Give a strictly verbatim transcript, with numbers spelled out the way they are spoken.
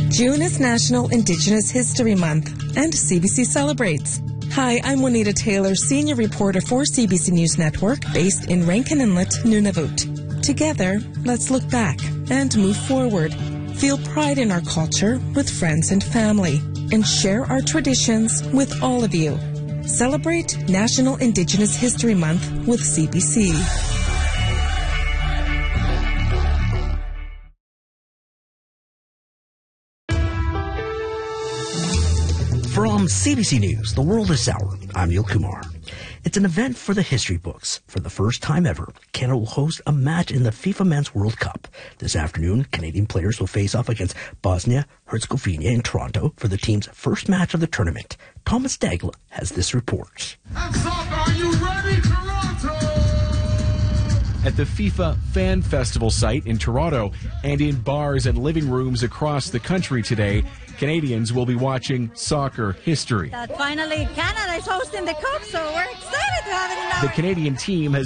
June is National Indigenous History Month, and C B C celebrates. Hi, I'm Juanita Taylor, senior reporter for C B C News Network, based in Rankin Inlet, Nunavut. Together, let's look back and move forward. Feel pride in our culture with friends and family, and share our traditions with all of you. Celebrate National Indigenous History Month with C B C. From C B C News, The World is Hour, I'm Neil Kumar. It's an event for the history books. For the first time ever, Canada will host a match in the FIFA Men's World Cup. This afternoon, Canadian players will face off against Bosnia-Herzegovina in Toronto for the team's first match of the tournament. Thomas Dagla has this report. Are you ready, Toronto? At the FIFA Fan Festival site in Toronto and in bars and living rooms across the country today, Canadians will be watching soccer history. That finally Canada is hosting the Cup, so we're excited to have it in our... The Canadian team has